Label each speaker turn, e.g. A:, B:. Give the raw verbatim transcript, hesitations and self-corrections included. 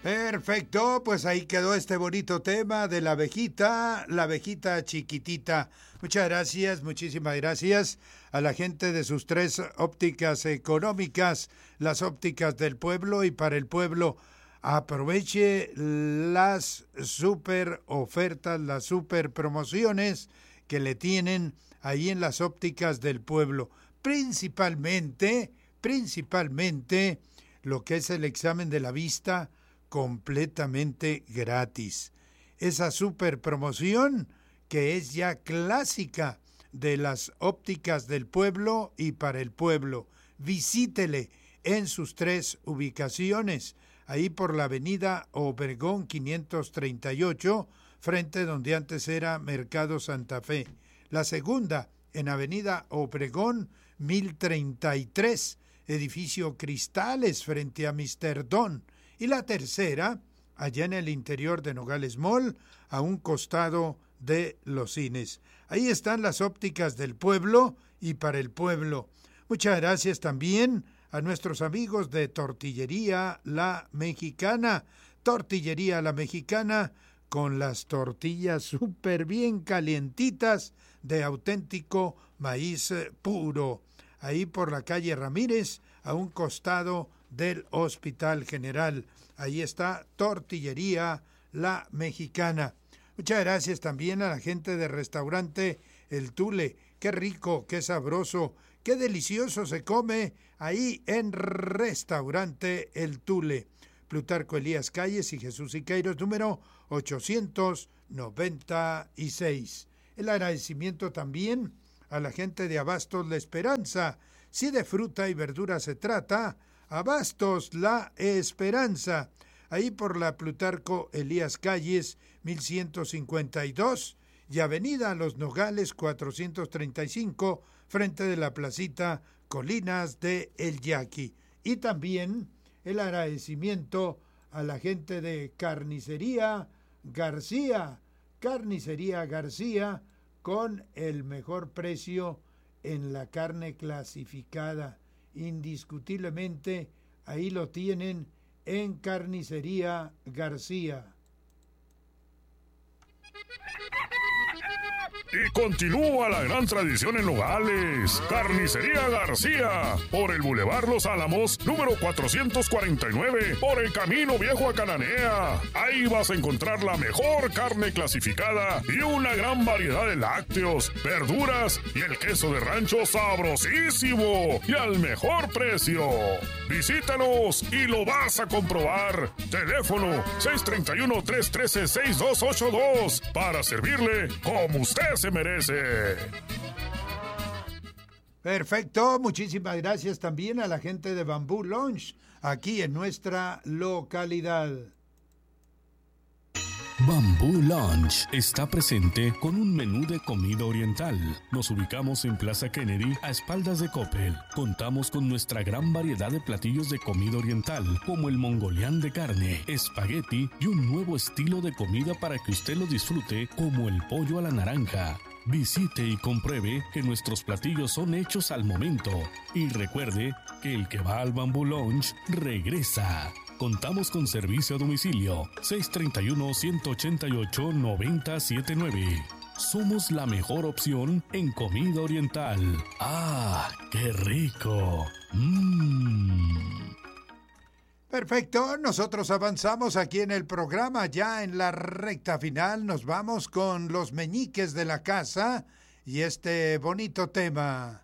A: Perfecto, pues ahí quedó este bonito tema de la abejita, la abejita chiquitita. Muchas gracias, muchísimas gracias a la gente de sus tres ópticas económicas, las ópticas del pueblo y para el pueblo. Aproveche las super ofertas, las super promociones que le tienen ahí en las ópticas del pueblo. Principalmente, principalmente lo que es el examen de la vista, completamente gratis. Esa super promoción que es ya clásica de las ópticas del pueblo y para el pueblo. Visítele en sus tres ubicaciones, ahí por la avenida Obregón quinientos treinta y ocho, frente donde antes era Mercado Santa Fe. La segunda en avenida Obregón mil treinta y tres, edificio Cristales frente a míster Don. Y la tercera, allá en el interior de Nogales Mall, a un costado de los cines. Ahí están las ópticas del pueblo y para el pueblo. Muchas gracias también a nuestros amigos de Tortillería La Mexicana. Tortillería La Mexicana con las tortillas súper bien calientitas de auténtico maíz puro. Ahí por la calle Ramírez, a un costado del Hospital General. Ahí está Tortillería La Mexicana. Muchas gracias también a la gente de Restaurante El Tule. Qué rico, qué sabroso, qué delicioso se come ahí en Restaurante El Tule. Plutarco Elías Calles y Jesús Siqueiros, número ochocientos noventa y seis. El agradecimiento también a la gente de Abastos La Esperanza. Si de fruta y verdura se trata, Abastos La Esperanza, ahí por la Plutarco Elías Calles mil ciento cincuenta y dos y avenida Los Nogales cuatrocientos treinta y cinco, frente de la placita Colinas de El Yaqui. Y también el agradecimiento a la gente de Carnicería García, Carnicería García, con el mejor precio en la carne clasificada. Indiscutiblemente, ahí lo tienen en Carnicería García.
B: Y continúa la gran tradición en Nogales. Carnicería García, por el Boulevard Los Álamos, número cuatrocientos cuarenta y nueve, por el Camino Viejo a Cananea. Ahí vas a encontrar la mejor carne clasificada y una gran variedad de lácteos, verduras y el queso de rancho sabrosísimo y al mejor precio. Visítanos y lo vas a comprobar. Teléfono seis tres uno, tres uno tres, seis dos ocho dos para servirle como usted se merece.
A: Perfecto, muchísimas gracias también a la gente de Bamboo Lounge aquí en nuestra localidad.
C: Bamboo Lounge está presente con un menú de comida oriental. Nos ubicamos en Plaza Kennedy, a espaldas de Coppel. Contamos con nuestra gran variedad de platillos de comida oriental, como el mongolián de carne, espagueti y un nuevo estilo de comida para que usted lo disfrute, como el pollo a la naranja. Visite y compruebe que nuestros platillos son hechos al momento. Y recuerde que el que va al Bamboo Lounge regresa. Contamos con servicio a domicilio seis tres uno, uno ocho ocho, nueve cero siete nueve. Somos la mejor opción en comida oriental. ¡Ah, qué rico! ¡Mmm!
A: Perfecto, nosotros avanzamos aquí en el programa, ya en la recta final. Nos vamos con los meñiques de la casa y este bonito tema.